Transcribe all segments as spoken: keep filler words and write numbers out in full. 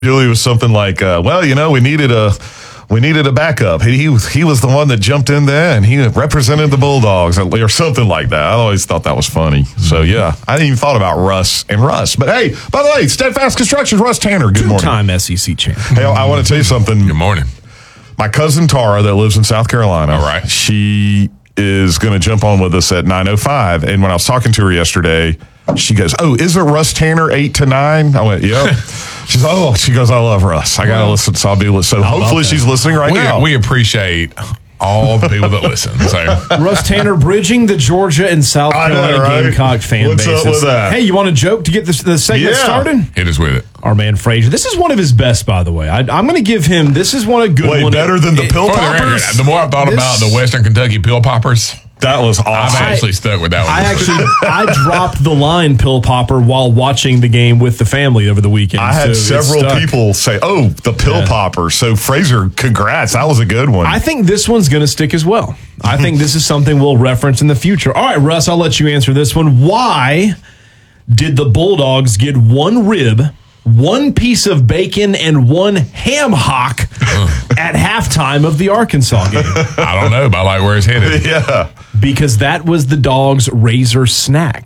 Julie was something like, uh, well, you know, we needed a we needed a backup. He, he was he was the one that jumped in there and he represented the Bulldogs or something like that. I always thought that was funny. So yeah, I didn't even thought about Russ and Russ. But hey, by the way, Steadfast Construction's Russ Tanner. Good morning. Two-time S E C champ. Hey, I, I want to tell you something. Good morning. My cousin Tara that lives in South Carolina. All right. She is going to jump on with us at nine oh five. And when I was talking to her yesterday, she goes, oh, is it Russ Tanner eight to nine? I went, yep. She's like, oh, she goes, I love Russ. I got to listen. So I'll be listening. So hopefully she's listening right we, now. We appreciate all the people that listen. So Russ Tanner bridging the Georgia and South Carolina know, right? Gamecock fan What's bases. up with that? Hey, you want a joke to get this, the segment Yeah. started? hit us with it. Our man Frazier. This is one of his best, by the way. I, I'm going to give him. This is one a good Wait, one. better than the It- pill For the record, poppers? the more I've thought This- about the Western Kentucky pill poppers, That was I've awesome. actually stuck with that one. I actually I dropped the line pill popper while watching the game with the family over the weekend. I had so it several stuck. people say, oh, the pill Yeah. popper. So Fraser, congrats. That was a good one. I think this one's going to stick as well. I think this is something we'll reference in the future. All right, Russ, I'll let you answer this one. Why did the Bulldogs get one rib, one piece of bacon, and one ham hock at halftime of the Arkansas game? I don't know, but I like where it's headed. yeah. Because that was the Dogs' Razor snack.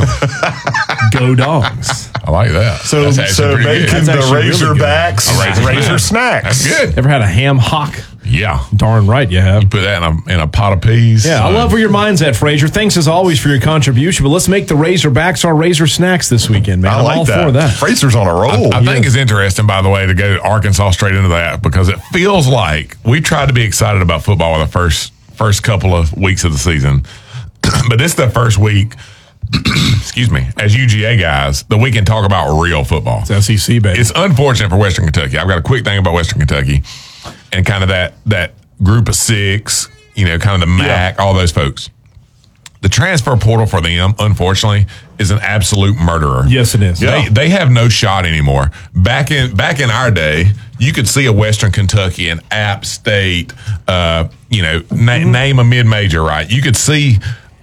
Go Dogs. I like that. So, That's actually so pretty good. bacon, That's the actually really good. Razorbacks, A Razor Razor snack. snacks. That's good. Ever had a ham hock? Yeah. Darn right you have. Put that in a, in a pot of peas. Yeah, I love where your mind's at, Frazier. Thanks as always for your contribution. But let's make the Razorbacks our Razor snacks this weekend, man. I I'm like all that. for that. Fraser's on a roll. I think it's interesting, by the way, to go to Arkansas straight into that because it feels like we tried to be excited about football in the first first couple of weeks of the season, but this is the first week. Excuse me, as U G A guys, that we can talk about real football. It's S E C, baby. It's unfortunate for Western Kentucky. I've got a quick thing about Western Kentucky and kind of that that group of six, you know, kind of the M A C, all those folks. The transfer portal for them, unfortunately, is an absolute murderer. Yes, it is. They they have no shot anymore. Back in back in our day, you could see a Western Kentucky, an App State, uh, you know, na- Mm-hmm. name a mid major, right? You could see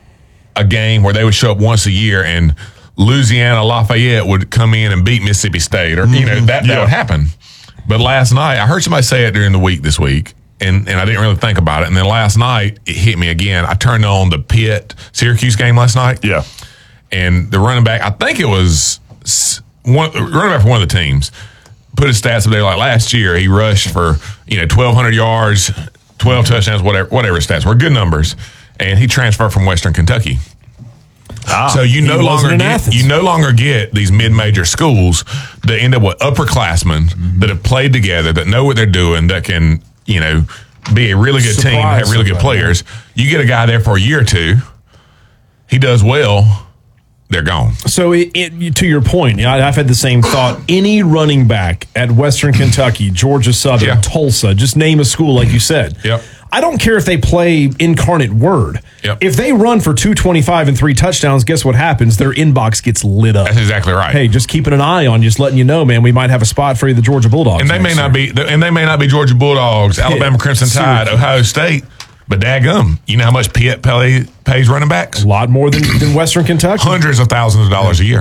a game where they would show up once a year and Louisiana Lafayette would come in and beat Mississippi State, or you know that, that Yeah. would happen. But last night, I heard somebody say it during the week this week, and, and I didn't really think about it. And then last night, it hit me again. I turned on the Pitt Syracuse game last night. Yeah. And the running back, I think it was s- one running back for one of the teams, put his stats up there like last year. He rushed for you know twelve hundred yards, twelve touchdowns, whatever whatever his stats were, good numbers. And he transferred from Western Kentucky. Ah, So you no wasn't longer in get Athens. you no longer get these mid-major schools that end up with upperclassmen Mm-hmm. that have played together, that know what they're doing, that can you know be a really good team, Surprise have really good somebody. players. You get a guy there for a year or two, he does well, they're gone. So, it, it, to your point, I, I've had the same thought. Any running back at Western Kentucky, Georgia Southern, Yeah. Tulsa, just name a school like you said. Yep. I don't care if they play incarnate word. Yep. If they run for two twenty-five and three touchdowns, guess what happens? Their inbox gets lit up. That's exactly right. Hey, just keeping an eye on you, just letting you know, man, we might have a spot for you, the Georgia Bulldogs. and they may next not year. be, and they may not be Georgia Bulldogs, Alabama Crimson Tide, Syracuse. Ohio State, but daggum, you know how much Pitt pay, pays running backs? a lot more than, than Western Kentucky. Hundreds of thousands of dollars a year.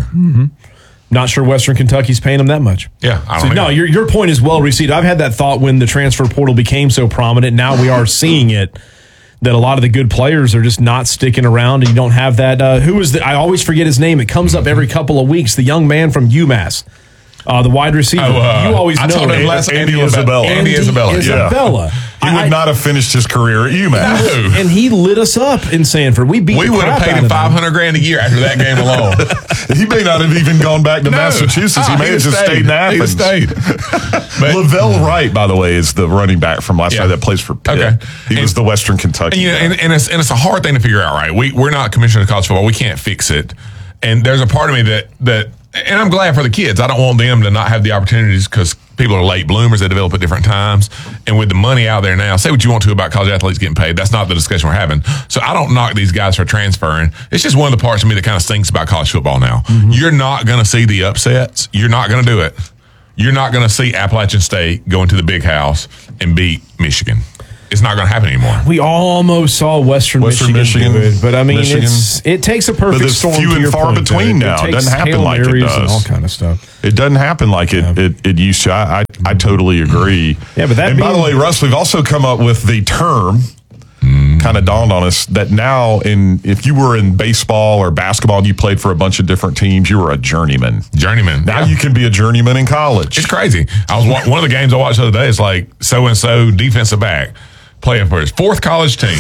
Not sure Western Kentucky's paying them that much. Yeah, I So, don't know. no, your your point is well received. I've had that thought when the transfer portal became so prominent. Now we are seeing it, that a lot of the good players are just not sticking around, and you don't have that. Uh, who is the? I always forget his name. It comes up every couple of weeks. The young man from UMass, uh, the wide receiver. Oh, uh, you always I know told him him. last Andy Andy Isabella. Andy Isabella. Yeah. Isabella. He would I- not have finished his career at UMass. No. and he lit us up in Sanford. We beat. We the would have crap paid out him of them. five hundred grand a year after that game alone. He may not have even gone back to No. Massachusetts. He Ah, may have he'd just stayed. stayed in Athens. He'd stayed. But- Lavelle Wright, by the way, is the running back from last Yeah. night that plays for Pitt. Okay. He And- was the Western Kentucky. And, you know, guy. and, and, it's, and it's a hard thing to figure out, right? We, we're not commissioners of college football. We can't fix it. And there's a part of me that, that and I'm glad for the kids. I don't want them to not have the opportunities because people are late bloomers. They develop at different times. And with the money out there now, say what you want to about college athletes getting paid. That's not the discussion we're having. So I don't knock these guys for transferring. It's just one of the parts of me that kind of stinks about college football now. Mm-hmm. You're not going to see the upsets. You're not going to do it. You're not going to see Appalachian State go into the big house and beat Michigan. it's not going to happen anymore. We almost saw Western, Western Michigan, Michigan, do it, but I mean, Michigan. it's, it takes a perfect But there's storm. few to and your far point, between though. now. It takes doesn't happen Hail like it Marys does. and all kind of stuff. It doesn't happen like it Yeah. it, it used to. I, I I totally agree. Yeah, but that and by the being- way, Russ, we've also come up with the term. Kind of dawned on us that now, in if you were in baseball or basketball and you played for a bunch of different teams, you were a journeyman. Journeyman. Now yeah. you can be a journeyman in college. It's crazy. I was wa- one of the games I watched the other day. It's like so and so defensive back playing for his fourth college team.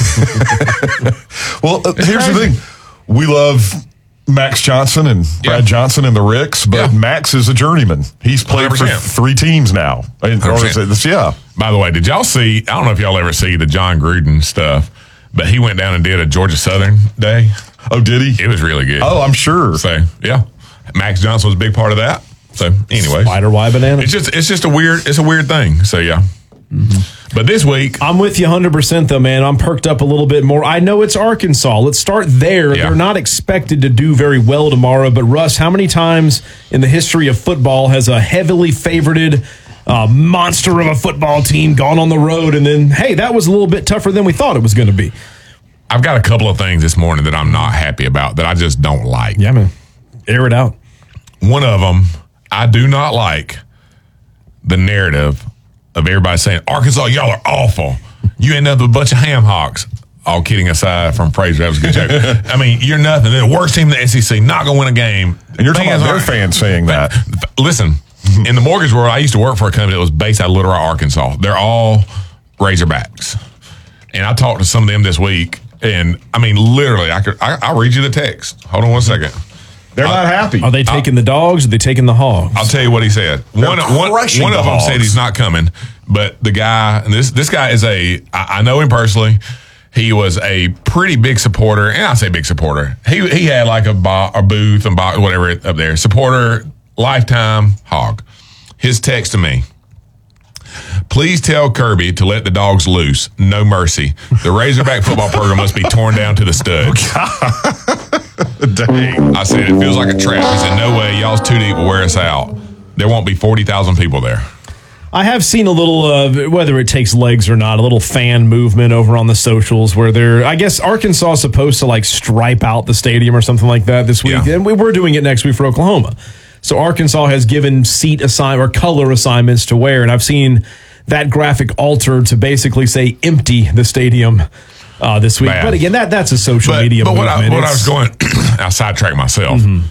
Well, uh, here's crazy. the thing: we love Max Johnson and Brad Yeah. Johnson and the Ricks, but Yeah. Max is a journeyman. He's played one hundred percent. for three teams now. And- or is it- yeah. By the way, did y'all see? I don't know if y'all ever see the John Gruden stuff, but he went down and did a Georgia Southern day. Oh, did he? It was really good. Oh, I'm sure. So yeah, Max Johnson was a big part of that. So anyway, Spider Y banana. it's just it's just a weird it's a weird thing. So yeah, but this week I'm with you one hundred percent, though, man. I'm perked up a little bit more. I know it's Arkansas. Let's start there. Yeah. They're not expected to do very well tomorrow. But, Russ, how many times in the history of football has a heavily favorited uh, monster of a football team gone on the road and then, hey, that was a little bit tougher than we thought it was going to be? I've got a couple of things this morning that I'm not happy about that I just don't like. Yeah, man. Air it out. One of them, I do not like the narrative of everybody saying, Arkansas, y'all are awful. You end up with a bunch of ham hocks. All kidding aside from Fraser, that was a good joke. I mean, you're nothing. They're the worst team in the S E C, not going to win a game. And you're talking Fans about their aren't- fans saying that. Listen, in the mortgage world, I used to work for a company that was based out of Little Rock, Arkansas. They're all Razorbacks. And I talked to some of them this week, and I mean, literally, I could, I, I'll read you the text. Hold on one second. They're not happy. Are they taking the dogs or are they taking the hogs? I'll tell you what he said. One, one, crushing one the of them Hogs. said he's not coming, but the guy, and this this guy is a, I, I know him personally. He was a pretty big supporter, and I say big supporter. He he had like a, bo- a booth and bo- whatever up there. Supporter, lifetime hog. His text to me. Please tell Kirby to let the dogs loose. No mercy. The Razorback football program must be torn down to the studs. Dang. I said, it feels like a trap. He said, no way. Y'all's too deep. Will wear us out. There won't be forty thousand people there. I have seen a little, uh, whether it takes legs or not, a little fan movement over on the socials where they're, I guess Arkansas is supposed to like stripe out the stadium or something like that this week. Yeah. And we were doing it next week for Oklahoma. So Arkansas has given seat assign or color assignments to wear. And I've seen that graphic altered to basically say empty the stadium uh, this week. Bad. But again, that that's a social But, media but what, I, movement. what I was It's- going, I sidetracked myself. Mm-hmm.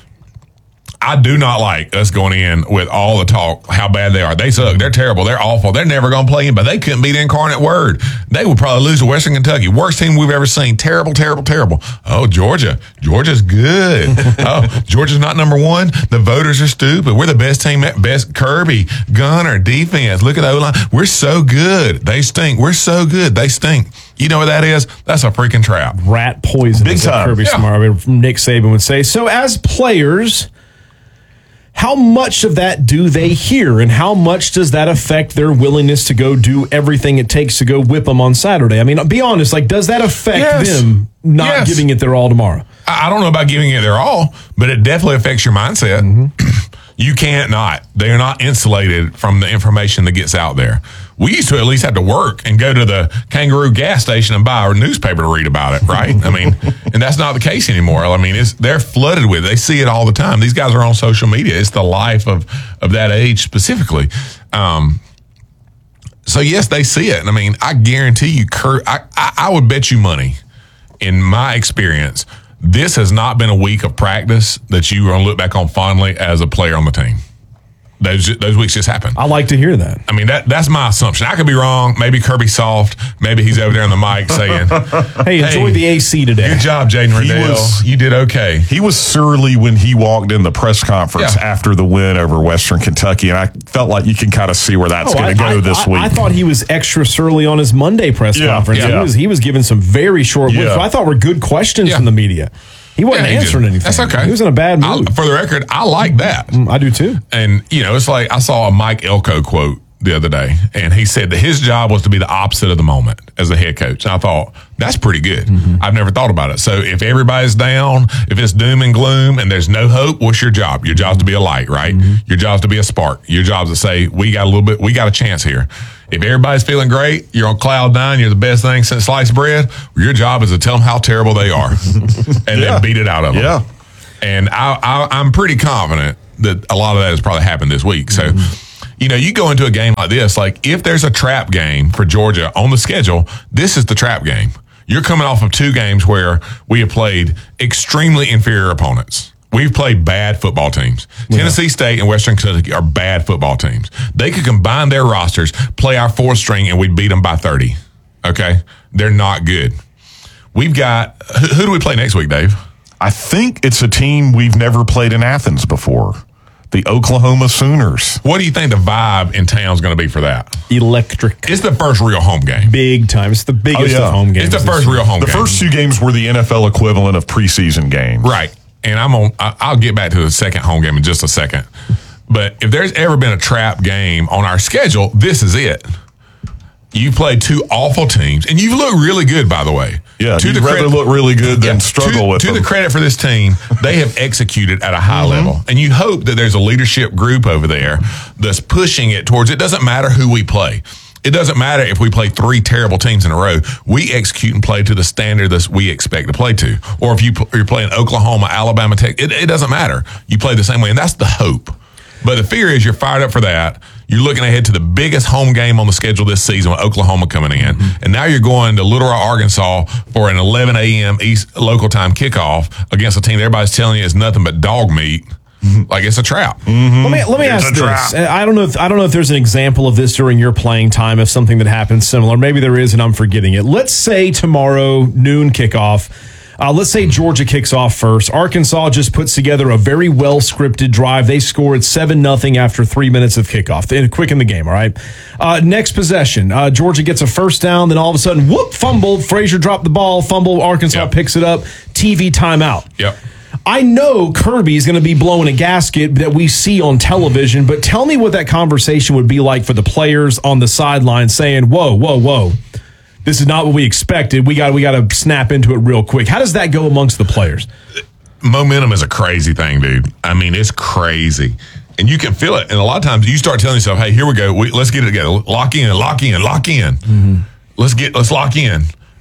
I do not like us going in with all the talk, how bad they are. They suck. They're terrible. They're awful. They're never going to play in, but they couldn't beat Incarnate Word. They would probably lose to Western Kentucky. Worst team we've ever seen. Terrible, terrible, terrible. Oh, Georgia. Georgia's good. Oh, Georgia's not number one. The voters are stupid. We're the best team, best Kirby, Gunner, defense. Look at the O-line. We're so good. They stink. We're so good. They stink. You know what that is? That's a freaking trap. rat poison, Big as time. Kirby Yeah. Smart, I mean, Nick Saban would say. So, as players, how much of that do they hear, and how much does that affect their willingness to go do everything it takes to go whip them on Saturday? I mean, be honest, like, does that affect Yes. them not Yes. giving it their all tomorrow? I I don't know about giving it their all, but it definitely affects your mindset. You can't not. They are not insulated from the information that gets out there. We used to at least have to work and go to the Kangaroo gas station and buy a newspaper to read about it, right? I mean, and that's not the case anymore. I mean, it's they're flooded with it. They see it all the time. These guys are on social media. It's the life of of that age specifically. Um, so yes, they see it. And I mean, I guarantee you, Kurt, I, I, I would bet you money, in my experience, this has not been a week of practice that you are going to look back on fondly as a player on the team. Those those weeks just happen. I like to hear that. I mean, that that's my assumption. I could be wrong. Maybe Kirby's soft. Maybe he's over there on the mic saying, Hey, enjoy Hey, the A C today. good job, Jaden Riddell. was- You did okay. He was surly when he walked in the press conference Yeah. after the win over Western Kentucky, and I felt like you can kind of see where that's Oh, going to I- go I- this I, week. I thought he was extra surly on his Monday press Yeah, conference. yeah. He was he was giving some very short Yeah. ones, but I thought were good questions Yeah. from the media. He wasn't Yeah, he answering did. anything. That's okay. He was in a bad I- mood. for the record, I like that. I do too. And, you know, it's like I saw a Mike Elko quote the other day, and he said that his job was to be the opposite of the moment as the head coach. And I thought, that's pretty good. Mm-hmm. I've never thought about it. So if everybody's down, if it's doom and gloom and there's no hope, what's your job? Your job's to be a light, right? Mm-hmm. Your job's to be a spark. Your job's to say, we got a little bit, we got a chance here. If everybody's feeling great, you're on cloud nine, you're the best thing since sliced bread, your job is to tell them how terrible they are and Yeah. then beat it out of them. Yeah. And I, I, I'm pretty confident that a lot of that has probably happened this week. So, mm-hmm. you know, you go into a game like this, like if there's a trap game for Georgia on the schedule, this is the trap game. You're coming off of two games where we have played extremely inferior opponents. We've played bad football teams. Yeah. Tennessee State and Western Kentucky are bad football teams. They could combine their rosters, play our fourth string, and we'd beat them by thirty. Okay? They're not good. We've got – who do we play next week, Dave? I think it's a team we've never played in Athens before. The Oklahoma Sooners. What do you think the vibe in town is going to be for that? Electric. It's the first real home game. Big time. It's the biggest oh, yeah. of home games. It's the first real home the game. The first two games were the N F L equivalent of preseason games. Right. And I'm on, I'll get back to the second home game in just a second. But if there's ever been a trap game on our schedule, this is it. You played two awful teams, and you've looked really good, by the way. Yeah, to you'd the rather credit, look really good than yeah, struggle to, with to them. To the credit for this team, they have executed at a high mm-hmm. level. And you hope that there's a leadership group over there that's pushing it towards, it doesn't matter who we play. It doesn't matter if we play three terrible teams in a row. We execute and play to the standard that we expect to play to. Or if you, you're playing Oklahoma, Alabama, Tech, it, it doesn't matter. You play the same way, and that's the hope. But the fear is you're fired up for that. You're looking ahead to the biggest home game on the schedule this season with Oklahoma coming in. Mm-hmm. And now you're going to Little Rock, Arkansas for an eleven a.m. East local time kickoff against a team that everybody's telling you is nothing but dog meat. Like it's a trap. Mm-hmm. Let me let me It's ask a this. trap. I don't know if I don't know if there's an example of this during your playing time of something that happens similar. Maybe there is, and I'm forgetting it. Let's say tomorrow noon kickoff. Uh, let's say Georgia kicks off first. Arkansas just puts together a very well scripted drive. They scored seven nothing after three minutes of kickoff. They quick in the game. All right. Uh, next possession, uh, Georgia gets a first down. Then all of a sudden, whoop! Fumble. Frazier dropped the ball. Fumble. Arkansas Yep. picks it up. T V timeout. Yep. I know Kirby's going to be blowing a gasket that we see on television, but tell me what that conversation would be like for the players on the sideline saying, whoa, whoa, whoa, this is not what we expected. We got we got to snap into it real quick. How does that go amongst the players? Momentum is a crazy thing, dude. I mean, it's crazy. And you can feel it. And a lot of times you start telling yourself, hey, here we go. We, let's get it together. Lock in, lock in, lock in. Mm-hmm. Let's get, let's lock in.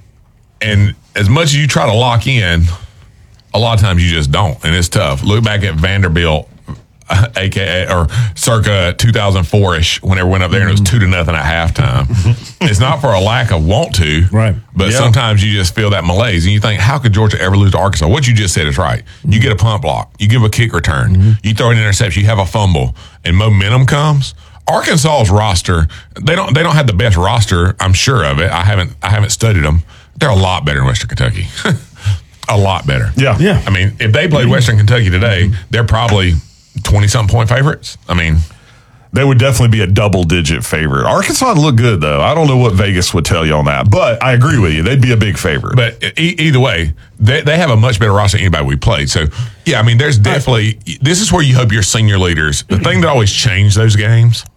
And as much as you try to lock in, a lot of times you just don't, and it's tough. Look back at Vanderbilt, uh, A K A or circa two thousand four-ish, whenever we went up there and it was two to nothing at halftime. It's not for a lack of want to, right? But yeah. sometimes you just feel that malaise, and you think, how could Georgia ever lose to Arkansas? What you just said is right. You get a punt block, you give a kick return, mm-hmm. you throw an interception, you have a fumble, and momentum comes. Arkansas's roster, they don't they don't have the best roster, I'm sure of it. I haven't I haven't studied them. They're a lot better than Western Kentucky. A lot better. Yeah. Yeah. I mean, if they played Western Kentucky today, they're probably twenty-something point favorites. I mean, they would definitely be a double-digit favorite. Arkansas would look good, though. I don't know what Vegas would tell you on that, but I agree with you. They'd be a big favorite. But e- either way, they, they have a much better roster than anybody we played. So, yeah, I mean, there's definitely – this is where you hope your senior leaders – the thing that always changed those games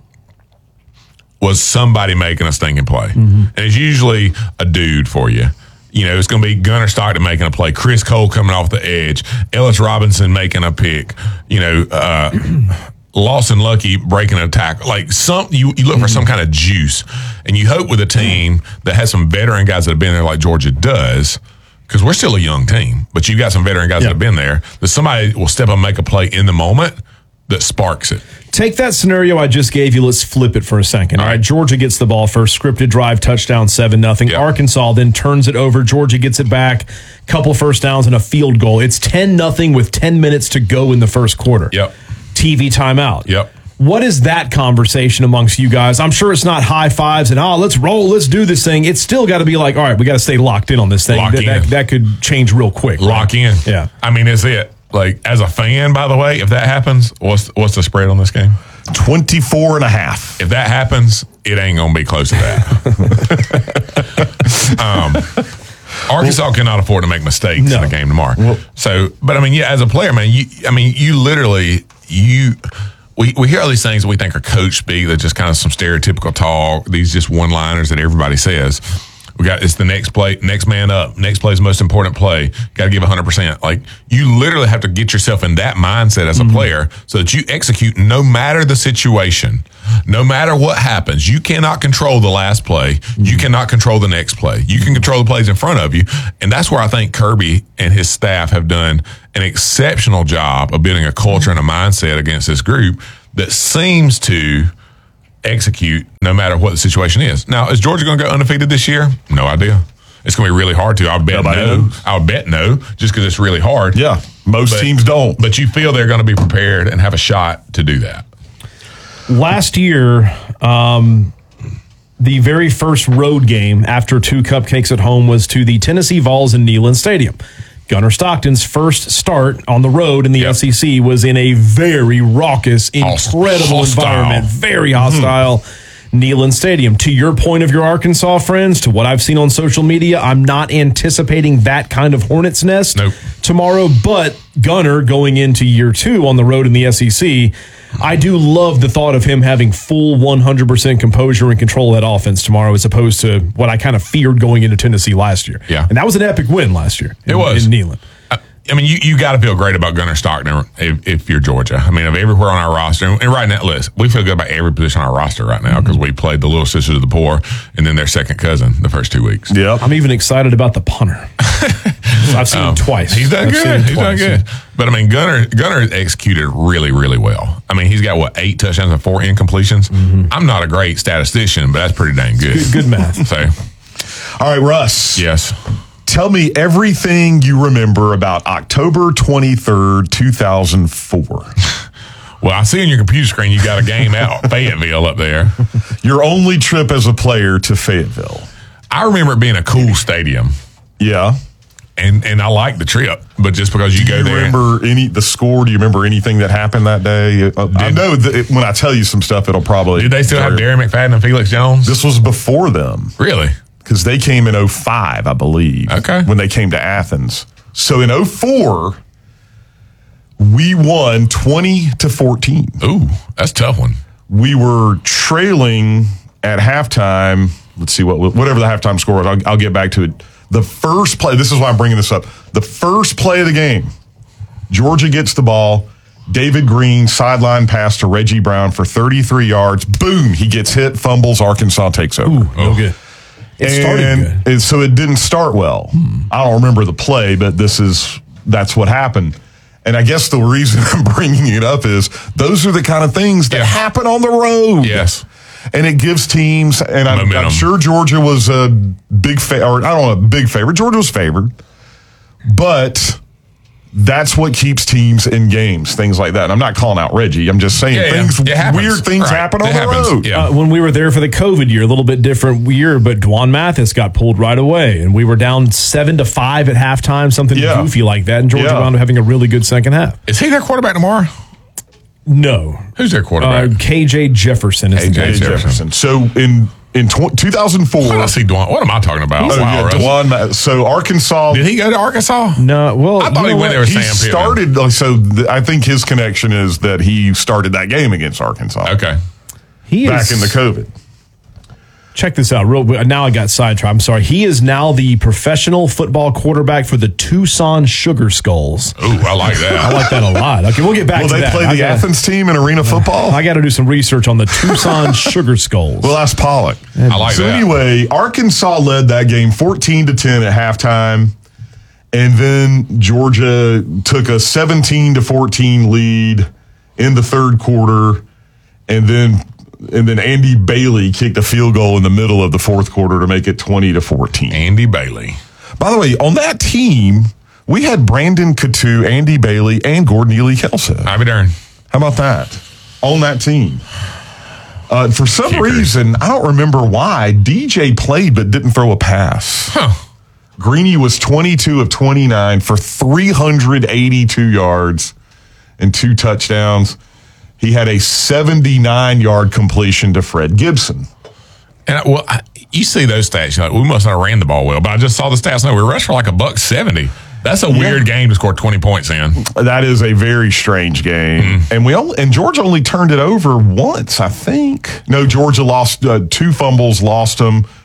was somebody making a stinking play. Mm-hmm. And it's usually a dude for you. You know, it's going to be Gunnar Stockton making a play, Chris Cole coming off the edge, Ellis Robinson making a pick, you know, uh, Lawson Lucky breaking an attack. Like, some, you, you look for some kind of juice, and you hope with a team that has some veteran guys that have been there like Georgia does, because we're still a young team, but you've got some veteran guys yeah. that have been there, that somebody will step up and make a play in the moment that sparks it. Take that scenario I just gave you. Let's flip it for a second. All right. Georgia gets the ball first. Scripted drive, touchdown, seven nothing. Yep. Arkansas then turns it over. Georgia gets it back. Couple first downs and a field goal. It's ten nothing with ten minutes to go in the first quarter. Yep. T V timeout. Yep. What is that conversation amongst you guys? I'm sure it's not high fives and, oh, let's roll, let's do this thing. It's still got to be like, all right, we got to stay locked in on this thing. Lock that, in. that, that could change real quick. Lock right? in. Yeah. I mean, it's it. Like, as a fan, by the way, if that happens, what's what's the spread on this game? twenty-four and a half. If that happens, it ain't going to be close to that. um, Arkansas well, cannot afford to make mistakes no. in a game tomorrow. Well, so, but I mean, yeah, as a player, man, you, I mean, you literally, you, we, we hear all these things that we think are coach speak, that's just kind of some stereotypical talk, these just one-liners that everybody says. We got it's the next play, next man up. Next play is the most important play. Got to give one hundred percent. Like you literally have to get yourself in that mindset as a mm-hmm. player so that you execute no matter the situation, no matter what happens. You cannot control the last play. Mm-hmm. You cannot control the next play. You can control the plays in front of you, and that's where I think Kirby and his staff have done an exceptional job of building a culture and a mindset against this group that seems to execute no matter what the situation is. Now, is Georgia going to go undefeated this year? No idea. It's going to be really hard to. I'll bet Nobody no. Knows. I'll bet no, just because it's really hard. Yeah, most but, teams don't. But you feel they're going to be prepared and have a shot to do that. Last year, um, the very first road game after two cupcakes at home was to the Tennessee Vols in Neyland Stadium. Gunnar Stockton's first start on the road in the yep. S E C was in a very raucous, incredible hostile. environment, very hostile mm-hmm. Neyland Stadium. To your point of your Arkansas friends, to what I've seen on social media, I'm not anticipating that kind of hornet's nest nope. tomorrow, but Gunnar going into year two on the road in the S E C, I do love the thought of him having full one hundred percent composure and control of that offense tomorrow as opposed to what I kind of feared going into Tennessee last year. Yeah. And that was an epic win last year. It in, was. In Neyland. I mean, you, you got to feel great about Gunnar Stockton if, if you're Georgia. I mean, of everywhere on our roster, and right in that list, we feel good about every position on our roster right now because mm-hmm. we played the Little Sisters of the Poor and then their second cousin the first two weeks. Yeah, I'm even excited about the punter. I've seen um, him twice. He's done I've good. He's twice, done good. Yeah. But I mean, Gunnar Gunnar executed really, really well. I mean, he's got what eight touchdowns and four incompletions. Mm-hmm. I'm not a great statistician, but that's pretty dang good. Good, good math. So, all right, Russ. Yes. Tell me everything you remember about October twenty-third, two thousand four. Well, I see on your computer screen you got a game out, Fayetteville up there. Your only trip as a player to Fayetteville. I remember it being a cool stadium. Yeah. And and I like the trip, but just because you do go you there. remember any the score? Do you remember anything that happened that day? Uh, I know that it, when I tell you some stuff, it'll probably. Did they still have Darren McFadden and Felix Jones? This was before them. Really? Because they came in oh five, I believe. Okay. When they came to Athens. So in oh four, we won twenty to fourteen. Ooh, that's a tough one. We were trailing at halftime. Let's see what whatever the halftime score was. I'll, I'll get back to it. The first play, this is why I'm bringing this up. The first play of the game, Georgia gets the ball. David Green, sideline pass to Reggie Brown for thirty-three yards. Boom, he gets hit, fumbles, Arkansas takes over. Ooh, no good. It started and good. It, so it didn't start well. Hmm. I don't remember the play, but this is that's what happened. And I guess the reason I'm bringing it up is those are the kind of things that yeah. happen on the road. Yes. And it gives teams, and I'm, I'm sure Georgia was a big favorite, or I don't know, a big favorite. Georgia was favored. But that's what keeps teams in games, things like that. And I'm not calling out Reggie. I'm just saying yeah, things, yeah. weird things right. happen it on happens. the road. Yeah. Uh, when we were there for the COVID year, a little bit different year, but Dwan Mathis got pulled right away. And we were down seven to five at halftime, something yeah. goofy like that. And Georgia yeah. wound up having a really good second half. Is he their quarterback tomorrow? No. Who's their quarterback? Uh, K J Jefferson is K J the Jefferson. So in in tw- two thousand four. What, I see Dwan, what am I talking about? Oh, wow, yeah, Dwan, so Arkansas. Did he go to Arkansas? No. Well, I thought he went what? there with he Sam started, Pittman. So th- I think his connection is that he started that game against Arkansas. Okay. He back is, in the COVID. Check this out. Real now I got sidetracked. I'm sorry. He is now the professional football quarterback for the Tucson Sugar Skulls. Ooh, I like that. I like that a lot. Okay, we'll get back Will to they that. play I the gotta, Athens team in arena football? I got to do some research on the Tucson Sugar Skulls. Well, ask Pollock. I like so that. So anyway, Arkansas led that game fourteen to ten at halftime. And then Georgia took a seventeen to fourteen lead in the third quarter. And then and then Andy Bailey kicked a field goal in the middle of the fourth quarter to make it twenty to fourteen. Andy Bailey. By the way, on that team, we had Brandon Coutu, Andy Bailey, and Gordon Ely-Kelso. I'll be darned. How about that? On that team. Uh, for some Kicker. reason, I don't remember why, D J played but didn't throw a pass. Huh. Greeny was twenty-two of twenty-nine for three hundred eighty-two yards and two touchdowns. He had a seventy-nine-yard completion to Fred Gibson. And well, I, you see those stats, you're like, we must not have ran the ball well. But I just saw the stats. No, we rushed for like a buck seventy. That's a yeah. weird game to score twenty points in. That is a very strange game. Mm. And we only, and Georgia only turned it over once, I think. No, Georgia lost uh, two fumbles, lost them,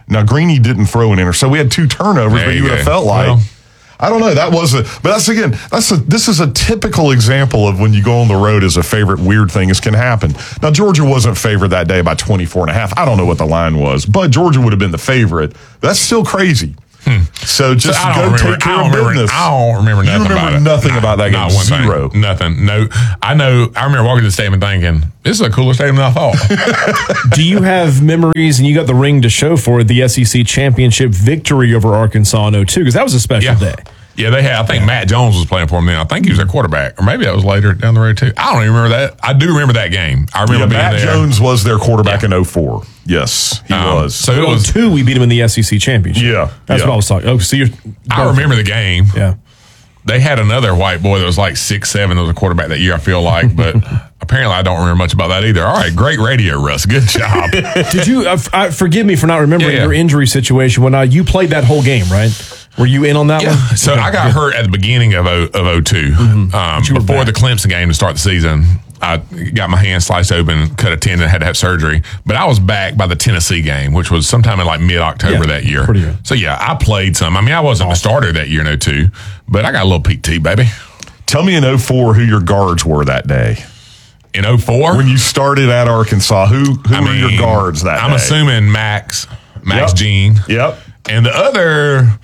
Now, Greeny didn't throw an interception, so we had two turnovers, There but you you would go. have felt like, Well, I don't know, that was a, but that's again, that's a, this is a typical example of when you go on the road as a favorite, weird things can happen. Now, Georgia wasn't favored that day by twenty-four and a half. I don't know what the line was, but Georgia would have been the favorite. That's still crazy. Hmm. So just I go don't remember, take care I don't of remember, business. I don't remember nothing remember about it. nothing Not- about that game. not one thing. Zero. Nothing. No. I know. I remember walking to the stadium and thinking, this is a cooler stadium than I thought. Do you have memories, and you got the ring to show for it, the S E C championship victory over Arkansas in oh two? Because that was a special Yeah. day. Yeah, they had. I think Matt Jones was playing for them then. I think he was their quarterback, or maybe that was later down the road too. I don't even remember that. I do remember that game. I remember Yeah, being Matt there. Jones was their quarterback in oh four. Yes, he Um, was. So it oh was. two, we beat them in the S E C championship. Yeah, That's yeah. what I was talking. Oh, so you're. I remember the game. Yeah. They had another white boy that was like six seven. That was a quarterback that year. I feel like, but apparently I don't remember much about that either. All right, great radio, Russ. Good job. Did you? Uh, f- uh, forgive me for not remembering Yeah, yeah. your injury situation when uh, you played that whole game, right? Were you in on that Yeah. one? So I got hurt at the beginning of o, of oh two. Mm-hmm. Um, were before back. the Clemson game to start the season, I got my hand sliced open, cut a tendon, had to have surgery. But I was back by the Tennessee game, which was sometime in like mid October Yeah, that year. pretty good. So yeah, I played some. I mean, I wasn't a starter that year in oh two, but I got a little P T, baby. Tell me in oh four who your guards were that day. In oh four, When you started at Arkansas, who who I were your mean, guards that I'm day? assuming Max, Max Yep. Jean. Yep. And the other.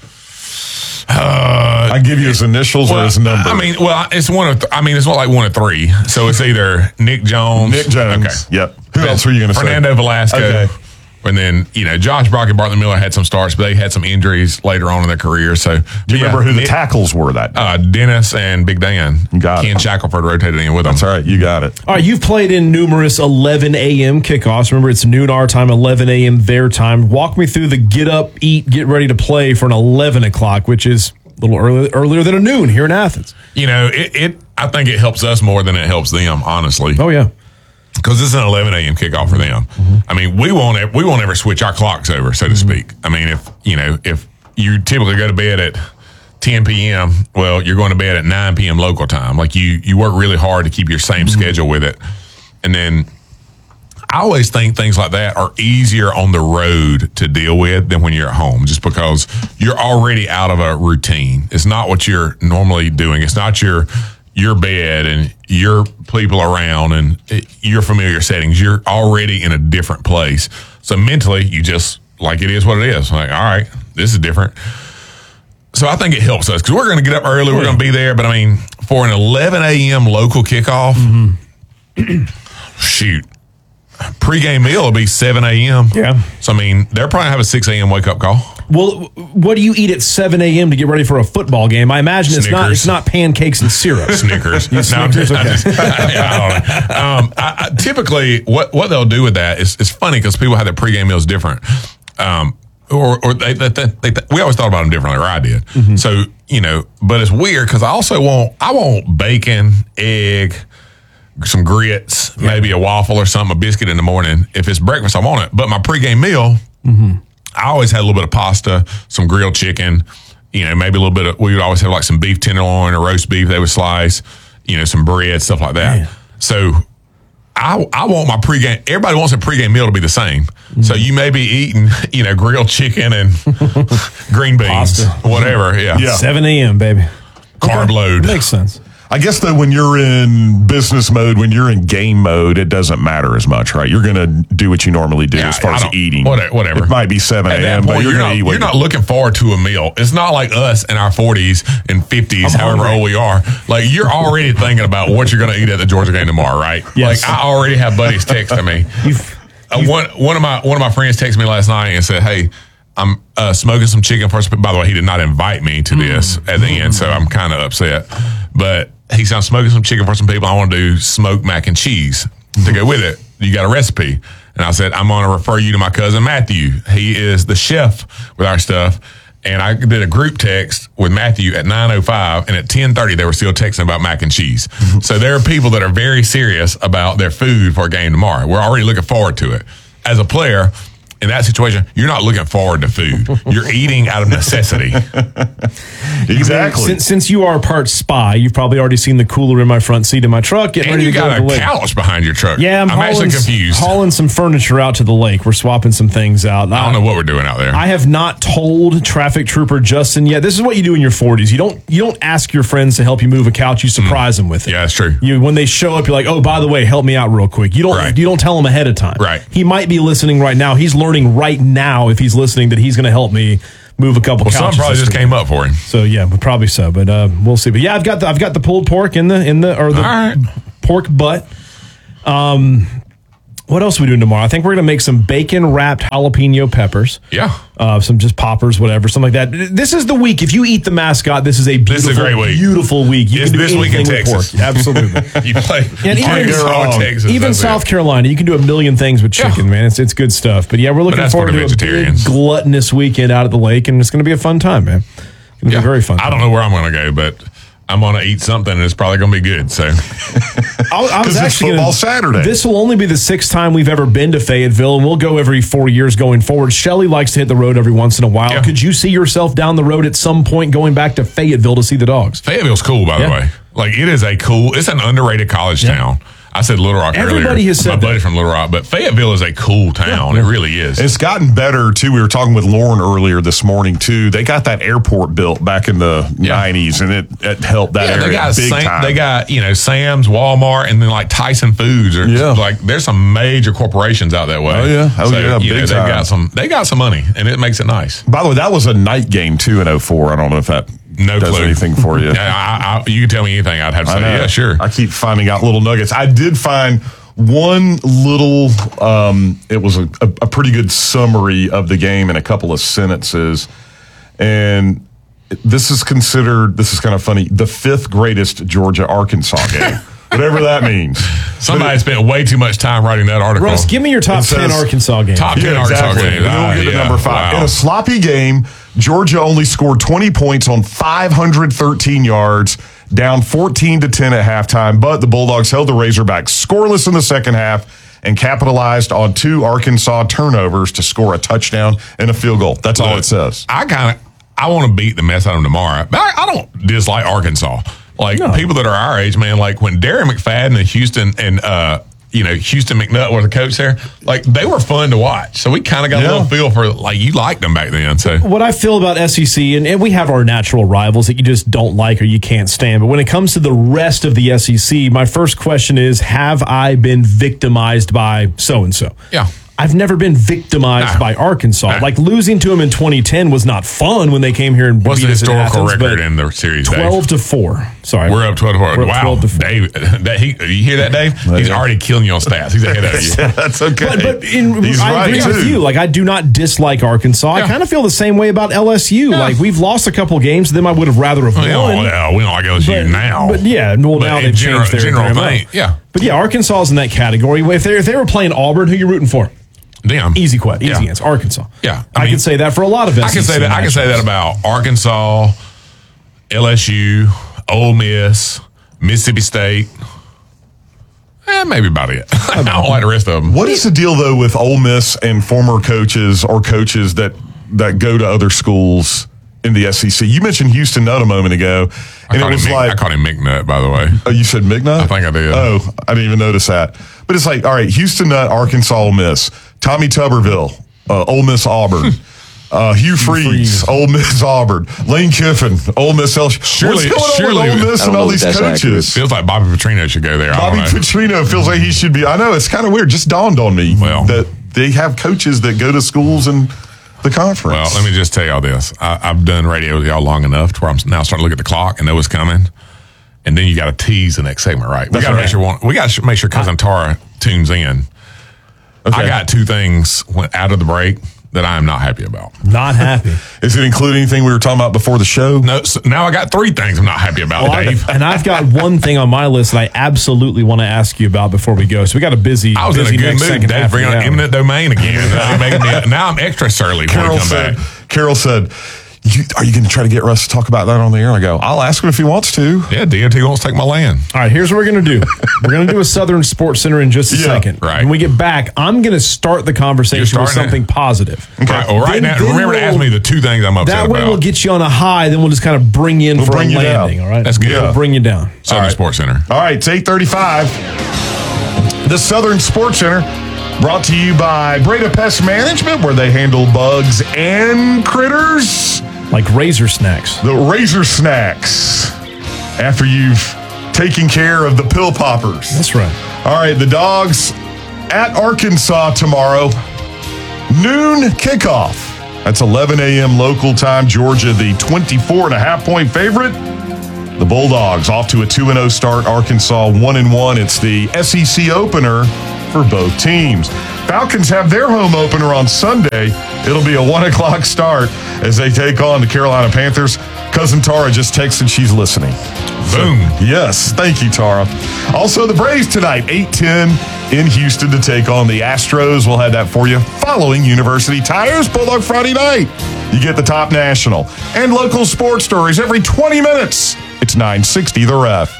Uh, I give you his initials or his number. I mean, well, it's one of. Th- I mean, it's not like one of three. So it's either Nick Jones, Nick Jones. Okay. Yep. Who else were you going to say? Fernando Velasco. Okay. And then, you know, Josh Brock and Bartlett Miller had some starts, but they had some injuries later on in their career. So, Do you remember who the tackles were that day? uh, Dennis and Big Dan. Got it. Ken Shackelford rotated in with them. That's all right. You got it. All right, you've played in numerous eleven a.m. kickoffs. Remember, it's noon our time, eleven a.m. their time. Walk me through the get up, eat, get ready to play for an eleven o'clock, which is a little early, earlier than a noon here in Athens. You know, it, it. I think it helps us more than it helps them, honestly. Oh, yeah. Because it's an eleven a.m. kickoff for them. I mean, we won't ever, we won't ever switch our clocks over, so to speak. I mean, if you know, if you typically go to bed at ten p.m., well, you're going to bed at nine p.m. local time. Like you, you work really hard to keep your same schedule with it, and then I always think things like that are easier on the road to deal with than when you're at home, just because you're already out of a routine. It's not what you're normally doing. It's not your your bed and your people around and your familiar settings. You're already in a different place. So mentally, you just, like, it is what it is. Like, all right, this is different. So I think it helps us because we're going to get up early. We're going to be there. But I mean, for an eleven a.m. local kickoff, mm-hmm. shoot, pregame meal will be seven a.m. Yeah. So I mean, they'll probably have a six a.m. wake up call. Well, what do you eat at seven a.m. to get ready for a football game? I imagine it's not Snickers. it's not pancakes and syrup. Snickers. You Snickers? I'm Okay. just- yeah, I don't know. Um, I, I, typically, what, what they'll do with that is it's funny because people have their pregame meals different. Um, or or they, they, they, they, we always thought about them differently, or I did. Mm-hmm. So, you know, but it's weird because I also want, I want bacon, egg, some grits, maybe a waffle or something, a biscuit in the morning. If it's breakfast, I want it. But my pregame meal, Mm-hmm. I always had a little bit of pasta, some grilled chicken, you know, maybe a little bit of, we would always have like some beef tenderloin or roast beef they would slice, you know, some bread, stuff like that. Man. So I I want my pregame, everybody wants a pregame meal to be the same. Mm-hmm. So you may be eating, you know, grilled chicken and green beans, Pasta. whatever. Yeah. Yeah. seven a.m., baby. Carb Okay. load. Makes sense. I guess though, when you're in business mode, when you're in game mode, it doesn't matter as much, right? You're going to do what you normally do Yeah, as far I as don't- eating. whatever- whatever. It might be seven At that a.m., but point, you're, you're, going not, to eat what you're not looking forward to a meal. It's not like us in our forties and fifties, I'm however hungry. old we are. Like, you're already thinking about what you're going to eat at the Georgia game tomorrow, right? Yes. Like, I already have buddies texting me. You've, Uh, one one of my one of my friends texted me last night and said, "Hey, I'm uh, smoking some chicken for some." By the way, he did not invite me to this at the end, so I'm kind of upset. But he said, "I'm smoking some chicken for some people. I want to do smoked mac and cheese to go with it. You got a recipe?" And I said, "I'm going to refer you to my cousin Matthew. He is the chef with our stuff." And I did a group text with Matthew at nine oh five, and at ten thirty, they were still texting about mac and cheese. So there are people that are very serious about their food for a game tomorrow. We're already looking forward to it. As a player, in that situation, you're not looking forward to food. You're eating out of necessity. Exactly. Since, since you are part spy, you've probably already seen the cooler in my front seat of my truck. Getting And ready you to go got to the a lake. couch behind your truck. Yeah, I'm, I'm hauling, actually confused. hauling some furniture out to the lake. We're swapping some things out. I don't know what we're doing out there. I have not told traffic trooper Justin yet. This is what you do in your forties. You don't you don't ask your friends to help you move a couch. You surprise them with it. Yeah, that's true. You when they show up, you're like, oh, by the way, help me out real quick. You don't Right. you don't tell him ahead of time. Right. He might be listening right now. He's learning right now if he's listening that he's going to help me move a couple Well, couches. something probably this just week. came up for him. So yeah, but probably so. But uh, we'll see. But yeah, I've got the, I've got the pulled pork in the in the or the All right. pork butt. Um, what else are we doing tomorrow? I think we're gonna make some bacon wrapped jalapeno peppers. Yeah. Uh, some just poppers, whatever, something like that. This is the week. If you eat the mascot, this is a beautiful, This is a great week. beautiful week. You It's can do this week in anything with Texas. pork. Absolutely. You play And you play even- Arkansas, Texas. Even that's South it. Carolina, you can do a million things with chicken, Yeah. man. It's it's good stuff. But yeah, we're looking that's forward for to the a big vegetarians. gluttonous weekend out at the lake, and it's going to be a fun time, man. It's going to Yeah. be very fun. I don't know where I'm going to go, but I'm going to eat something and it's probably going to be good. So I, I was 'Cause it's actually football gonna, Saturday. This will only be the sixth time we've ever been to Fayetteville, and we'll go every four years going forward. Shelley likes to hit the road every once in a while. Yeah. Could you see yourself down the road at some point going back to Fayetteville to see the dogs? Fayetteville's cool, by Yeah. the way. Like, it is a cool, it's an underrated college town. I said Little Rock Everybody earlier. has said My that. buddy from Little Rock, but Fayetteville is a cool town. It really is. It's gotten better too. We were talking with Lauren earlier this morning too. They got that airport built back in the Yeah. nineties, and it, it helped that yeah, area they got big Sam, time. they got you know Sam's, Walmart, and then like Tyson Foods. Or Yeah. like there's some major corporations out that way. Oh, yeah. Oh, so, yeah, you know, big they've time. got some. They got some money, and it makes it nice. By the way, that was a night game too in oh four. I don't know if that No does clue. anything for you. Yeah, I, I, you can tell me anything. I'd have to I say, know. yeah, sure. I keep finding out little nuggets. I did find one little, um, it was a, a, a pretty good summary of the game in a couple of sentences. And this is considered, this is kind of funny, the fifth greatest Georgia Arkansas game, whatever that means. Somebody spent way too much time writing that article. Russ, give me your top It says- ten Arkansas games. Top ten Yeah, Arkansas exactly. games. And then Ah, we'll get to yeah. number five. Wow. In a sloppy game, Georgia only scored twenty points on five hundred thirteen yards, down fourteen to ten at halftime. But the Bulldogs held the Razorbacks scoreless in the second half and capitalized on two Arkansas turnovers to score a touchdown and a field goal. That's all Look, it says. I kind of I want to beat the mess out of them tomorrow, but I, I don't dislike Arkansas. Like No. people that are our age, man. Like when Darren McFadden and Houston and uh, you know Houston McNutt were the coach there. Like they were fun to watch. So we kind of got Yeah. a little feel for like you liked them back then. So What I feel about S E C, and, and we have our natural rivals that you just don't like or you can't stand. But when it comes to the rest of the S E C, my first question is, have I been victimized by so-and-so? yeah. I've never been victimized Nah. by Arkansas. Nah. Like losing to them in twenty ten was not fun when they came here and What's beat the us in historical Athens, record but in the series? Dave? twelve to four. Sorry, We're up twelve to four. We're up Wow, twelve to four. Dave, that, he, you hear that, Dave? He's yeah. already killing you on stats. He's ahead of you. That's okay. But, but in, He's I right, agree with too. you. Like, I do not dislike Arkansas. I Yeah. kind of feel the same way about L S U. Yeah. Like, we've lost a couple games to them. I would have rather have We won. don't, yeah, we don't like L S U But, now. but yeah, well, But now in they've general- changed their general their thing, amount. yeah. But yeah, Arkansas is in that category. If they if they were playing Auburn, who you rooting for? Damn. Easy question. Easy Yeah. answer. Arkansas. Yeah, I, I mean- can say that for a lot of. I can say that. I can say that about Arkansas, L S U, Ole Miss, Mississippi State. Eh, maybe about it. I don't like the rest of them. What is the deal though with Ole Miss and former coaches or coaches that that go to other schools in the S E C? You mentioned Houston Nutt a moment ago, I and it called, was him, Mick- like I called him McNutt, by the way. Oh, you said McNutt? I think I did. Oh, I didn't even notice that. But it's like, all right, Houston Nutt, Arkansas, Ole Miss, Tommy Tuberville, uh, Ole Miss, Auburn, uh, Hugh Freeze, Freeze. Ole Miss, Auburn, Lane Kiffin, Ole Miss, L S U. Surely- What's going surely- on with Ole Miss I and don't know all if these that's coaches? Feels like Bobby Petrino should go there. Bobby I don't know. Petrino feels like he should be. I know, it's kind of weird. Just dawned on me Well. that they have coaches that go to schools in the conference. Well, let me just tell y'all this. I, I've done radio with y'all long enough to where I'm now starting to look at the clock and know what's coming. And then you got to tease the next segment, right? We That's got to right. make sure one, we got to make sure Cousin Tara tunes in. Okay. I got two things went out of the break that I am not happy about. Not happy. Is it include anything we were talking about before the show? No, so now I got three things I'm not happy about, Well, I- Dave. and I've got one thing on my list that I absolutely want to ask you about before we go. So we got a busy. I was in a busy good next mood. second Dave, half bring of on the hour. eminent domain again. Now, making me, now I'm extra surly when we Carol come said, back. Carol said, you, are you going to try to get Russ to talk about that on the air? I go, I'll ask him if he wants to. Yeah, D O T wants to take my land. All right, here's what we're going to do. We're going to do a Southern Sports Center in just a Yeah, second. right. When we get back, I'm going to start the conversation with starting something it? positive. Okay. Right, well, right Then- now, then remember to we'll- ask me the two things I'm upset That way about. we'll get you on a high, then we'll just kind of bring you in We'll for bring a you down. landing, all right? That's good. We'll bring you down. Southern All right. Sports Center. All right, it's eight thirty-five. The Southern Sports Center brought to you by Breda Pest Management, where they handle bugs and critters. Like razor snacks. The Razor Snacks. After you've taken care of the pill poppers. That's right. All right, the Dogs at Arkansas tomorrow. Noon kickoff. That's eleven a.m. local time. Georgia, the twenty-four and a half point favorite. The Bulldogs off to a two and oh start. Arkansas one and one. It's the S E C opener for both teams. Falcons have their home opener on Sunday. It'll be a one o'clock start as they take on the Carolina Panthers. Cousin Tara just texted she's listening. Boom. Yes, thank you, Tara. Also, the Braves tonight, eight ten in Houston to take on the Astros. We'll have that for you following University Tires Bulldog Friday night. You get the top national and local sports stories every twenty minutes. It's nine sixty The Ref.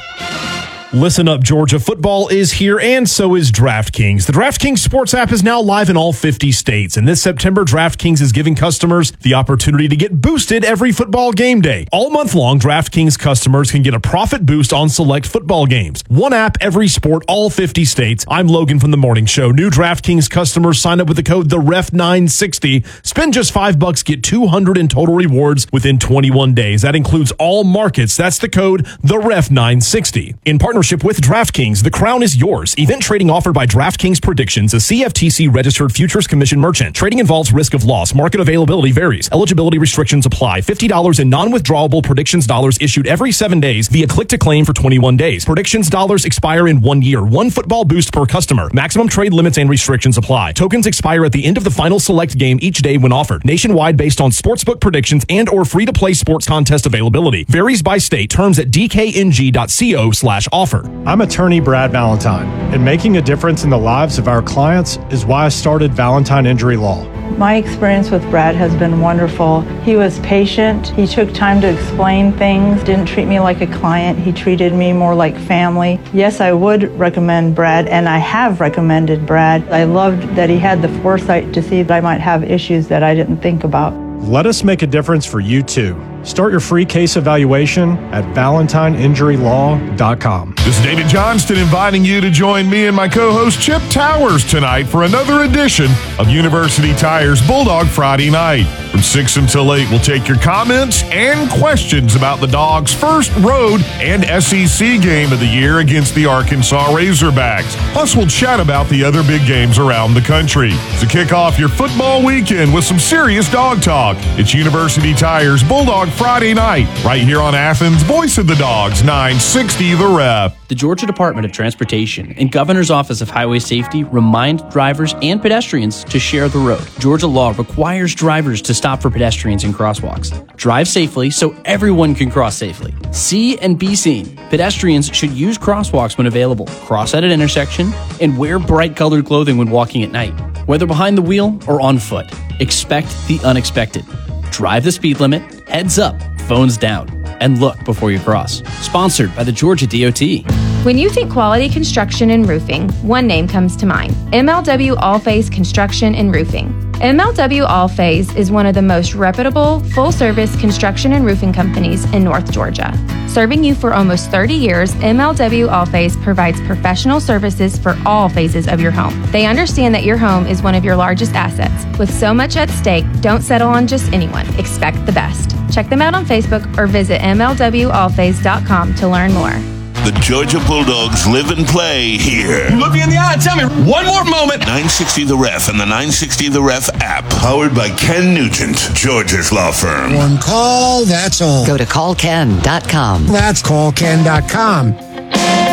Listen up, Georgia. Football is here, and so is DraftKings. The DraftKings Sports app is now live in all fifty states, and this September, DraftKings is giving customers the opportunity to get boosted every football game day. All month long, DraftKings customers can get a profit boost on select football games. One app, every sport, all fifty states. I'm Logan from The Morning Show. New DraftKings customers sign up with the code the ref nine sixty. Spend just five bucks, get two hundred in total rewards within twenty-one days. That includes all markets. That's the code the ref nine sixty. In partnership with DraftKings, the crown is yours. Event trading offered by DraftKings Predictions, a C F T C registered futures commission merchant. Trading involves risk of loss. Market availability varies. Eligibility restrictions apply. fifty dollars in non-withdrawable predictions dollars issued every seven days via click to claim for twenty-one days. Predictions dollars expire in one year. One football boost per customer. Maximum trade limits and restrictions apply. Tokens expire at the end of the final select game each day when offered. Nationwide based on sportsbook predictions and or free-to-play sports contest availability. Varies by state. Terms at d k n g dot co slash offer. I'm attorney Brad Valentine, and making a difference in the lives of our clients is why I started Valentine Injury Law. My experience with Brad has been wonderful. He was patient. He took time to explain things, didn't treat me like a client. He treated me more like family. Yes, I would recommend Brad, and I have recommended Brad. I loved that he had the foresight to see that I might have issues that I didn't think about. Let us make a difference for you too. Start your free case evaluation at valentine injury law dot com. This is David Johnston inviting you to join me and my co-host Chip Towers tonight for another edition of University Tires Bulldog Friday night. From six until eight, we'll take your comments and questions about the Dogs' first road and S E C game of the year against the Arkansas Razorbacks. Plus, we'll chat about the other big games around the country. To kick off your football weekend with some serious dog talk, it's University Tires Bulldog Friday night, right here on Athens' Voice of the Dogs, nine sixty The Ref. The Georgia Department of Transportation and Governor's Office of Highway Safety remind drivers and pedestrians to share the road. Georgia law requires drivers to stop for pedestrians in crosswalks. Drive safely so everyone can cross safely. See and be seen. Pedestrians should use crosswalks when available, cross at an intersection, and wear bright colored clothing when walking at night. Whether behind the wheel or on foot, expect the unexpected. Drive the speed limit, heads up, phones down, and look before you cross. Sponsored by the Georgia D O T. When you think quality construction and roofing, one name comes to mind: M L W All-Phase Construction and Roofing. M L W All-Phase is one of the most reputable, full-service construction and roofing companies in North Georgia. Serving you for almost thirty years, M L W All-Phase provides professional services for all phases of your home. They understand that your home is one of your largest assets. With so much at stake, don't settle on just anyone. Expect the best. Check them out on Facebook or visit m l w all phase dot com to learn more. The Georgia Bulldogs live and play here. Look me in the eye and tell me one more moment. nine sixty The Ref and the nine sixty The Ref app. Powered by Ken Nugent, Georgia's law firm. One call, that's all. Go to call ken dot com. That's call ken dot com.